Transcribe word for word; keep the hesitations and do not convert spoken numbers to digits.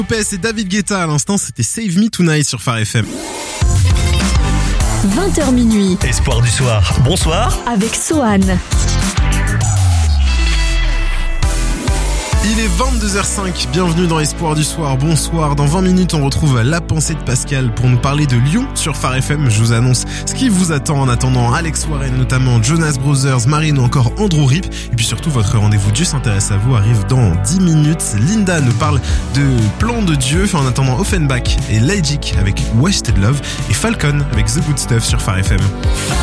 Lopez et David Guetta à l'instant, c'était Save Me Tonight sur Phare F M. vingt heures minuit. Espoir du soir. Bonsoir. Avec Sohan. Il est vingt-deux heures cinq, bienvenue dans Espoir du soir, bonsoir. Dans vingt minutes, on retrouve La Pensée de Pascal pour nous parler de Lyon sur Phare F M. Je vous annonce ce qui vous attend en attendant Alex Warren, notamment Jonas Brothers, Marine ou encore Andrew Rip. Et puis surtout, votre rendez-vous Dieu s'intéresse à vous arrive dans dix minutes. Linda nous parle de Plan de Dieu, en attendant Offenbach et Legic avec Wasted Love et Falcon avec The Good Stuff sur Phare F M.